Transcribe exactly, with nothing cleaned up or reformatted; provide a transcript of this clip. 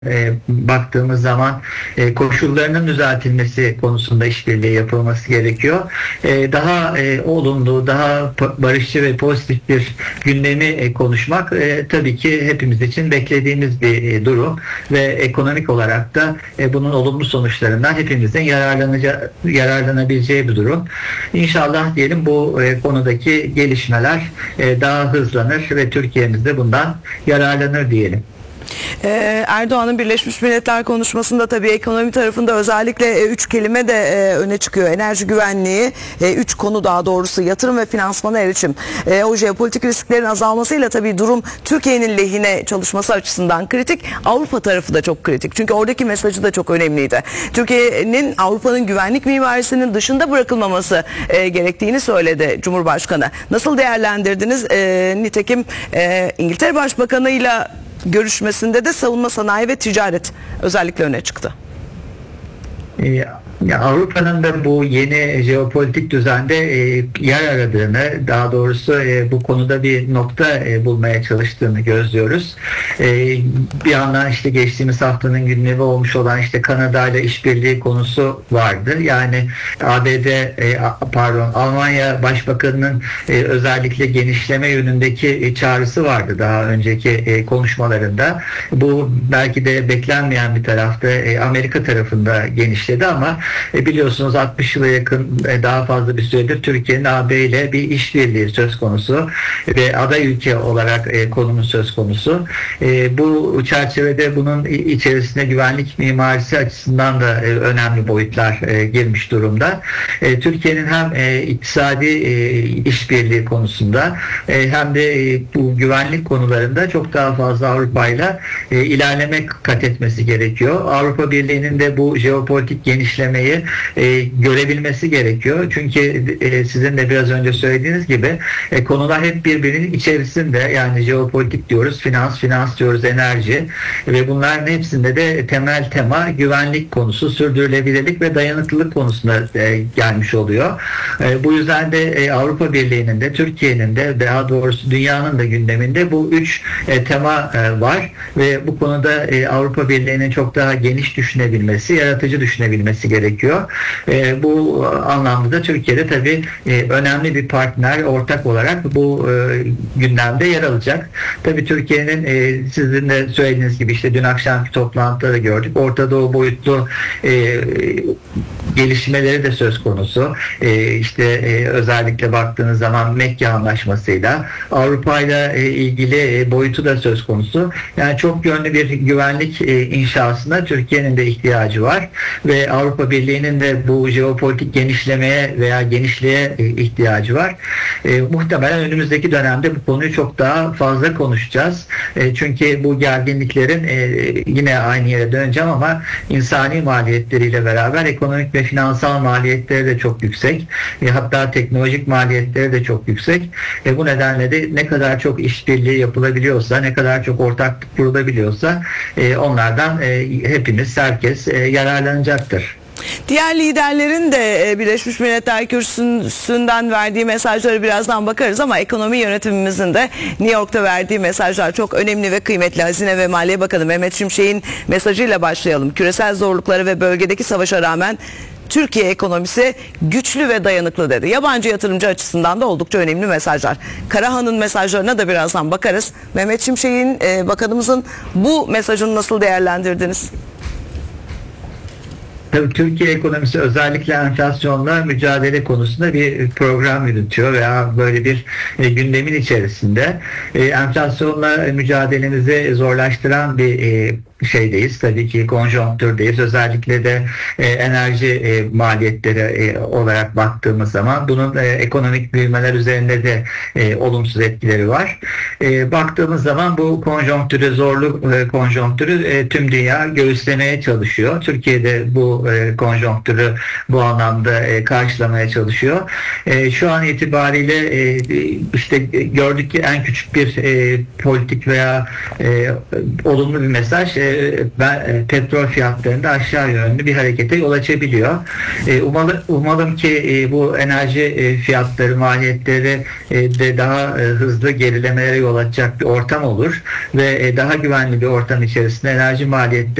e, baktığımız zaman e, koşullarının düzeltilmesi konusunda işbirliği yapılması gerekiyor. E, daha e, olumlu, daha barışçı ve pozitif bir gündemi e, konuşmak e, tabii ki hepimiz için beklediğimiz bir e, durum ve ekonomik olarak da e, bunun olumlu sonuçlarından hepimizin yararlanacağı, yararlanabileceği bir durum. İnşallah diyelim bu e, konudaki gelişmeler e, daha hızlanır ve Türkiye'miz de bundan yararlanır diyelim. Erdoğan'ın Birleşmiş Milletler konuşmasında tabii ekonomi tarafında özellikle üç kelime de öne çıkıyor. Enerji güvenliği, üç konu daha doğrusu yatırım ve finansmana erişim. O jeopolitik risklerin azalmasıyla tabii durum Türkiye'nin lehine çalışması açısından kritik. Avrupa tarafı da çok kritik. Çünkü oradaki mesajı da çok önemliydi. Türkiye'nin Avrupa'nın güvenlik mimarisinin dışında bırakılmaması gerektiğini söyledi Cumhurbaşkanı. Nasıl değerlendirdiniz? Nitekim İngiltere Başbakanı'yla görüşmesinde de savunma sanayi ve ticaret özellikle öne çıktı. Ya Avrupa'nın da bu yeni jeopolitik düzende e, yer aradığını, daha doğrusu e, bu konuda bir nokta e, bulmaya çalıştığını gözlüyoruz. E, bir yandan işte geçtiğimiz haftanın gündemi olmuş olan işte Kanada ile işbirliği konusu vardı. Yani A B D, e, pardon Almanya Başbakanı'nın e, özellikle genişleme yönündeki e, çağrısı vardı daha önceki e, konuşmalarında. Bu belki de beklenmeyen bir tarafta e, Amerika tarafında genişledi ama E, biliyorsunuz altmış yıla yakın e, daha fazla bir süredir Türkiye'nin A B ile bir işbirliği söz konusu ve aday ülke olarak e, konumu söz konusu. E, bu çerçevede bunun içerisine güvenlik mimarisi açısından da e, önemli boyutlar e, girmiş durumda. E, Türkiye'nin hem e, iktisadi e, işbirliği konusunda e, hem de e, bu güvenlik konularında çok daha fazla Avrupa ile e, ilerleme kat etmesi gerekiyor. Avrupa Birliği'nin de bu jeopolitik genişlemeyi e, görebilmesi gerekiyor. Çünkü e, sizin de biraz önce söylediğiniz gibi e, konular hep birbirinin içerisinde. Yani jeopolitik diyoruz, finans, finans diyoruz, enerji ve bunların hepsinde de temel tema güvenlik konusu, sürdürülebilirlik ve dayanıklılık konusunda e, gelmiş oluyor. E, bu yüzden de e, Avrupa Birliği'nin de Türkiye'nin de daha doğrusu dünyanın da gündeminde bu üç e, tema e, var ve bu konuda e, Avrupa Birliği'nin çok daha geniş düşünebilmesi, yaratıcı düşünebilmesi gerekiyor. E, bu anlamda da Türkiye'de tabii e, önemli bir partner, ortak olarak bu e, gündemde yer alacak. Tabii Türkiye'nin e, sizin de söylediğiniz gibi işte dün akşamki toplantıda da gördük. Orta Doğu boyutlu e, gelişmeleri de söz konusu. E, işte e, özellikle baktığınız zaman Mekke Anlaşması'yla Avrupa ile e, ilgili e, boyutu da söz konusu. Yani çok yönlü bir güvenlik e, inşasına Türkiye'nin de ihtiyacı var ve Avrupa Birliği'nin de bu jeopolitik genişlemeye veya genişliğe e, ihtiyacı var. E, muhtemelen önümüzdeki dönemde bu konuyu çok daha fazla konuşacağız. E, çünkü bu gerginliklerin e, yine aynı yere döneceğim ama insani maliyetleriyle beraber ekonomik ve finansal maliyetleri de çok yüksek. E, hatta teknolojik maliyetleri de çok yüksek. E, bu nedenle de ne kadar çok işbirliği yapılabiliyorsa, ne kadar çok ortaklık kurulabiliyorsa e, onlardan e, hepimiz, herkes e, yararlanacaktır. Diğer liderlerin de Birleşmiş Milletler Kürsüsü'nden verdiği mesajları birazdan bakarız ama ekonomi yönetimimizin de New York'ta verdiği mesajlar çok önemli ve kıymetli. Hazine ve Maliye Bakanı Mehmet Şimşek'in mesajıyla başlayalım. Küresel zorlukları ve bölgedeki savaşa rağmen Türkiye ekonomisi güçlü ve dayanıklı dedi. Yabancı yatırımcı açısından da oldukça önemli mesajlar. Karahan'ın mesajlarına da birazdan bakarız. Mehmet Şimşek'in, bakanımızın bu mesajını nasıl değerlendirdiniz? Tabii Türkiye ekonomisi özellikle enflasyonla mücadele konusunda bir program yürütüyor veya böyle bir e, gündemin içerisinde. E, enflasyonla mücadelemizi zorlaştıran bir e, şeydeyiz. Tabii ki konjonktürdeyiz. Özellikle de e, enerji e, maliyetleri e, olarak baktığımız zaman bunun e, ekonomik büyümeler üzerinde de e, olumsuz etkileri var. E, baktığımız zaman bu konjonktürü, zorlu e, konjonktürü e, tüm dünya göğüslemeye çalışıyor. Türkiye'de bu e, konjonktürü bu anlamda e, karşılamaya çalışıyor. E, şu an itibariyle e, işte gördük ki en küçük bir e, politik veya e, olumlu bir mesaj e, e, ben, e, petrol fiyatlarında aşağı yönlü bir harekete yol açabiliyor. E, umalım, umalım ki e, bu enerji e, fiyatları, maliyetleri e, de daha e, hızlı gerilemelere yol açacak bir ortam olur ve e, daha güvenli bir ortam içerisinde enerji maliyetleri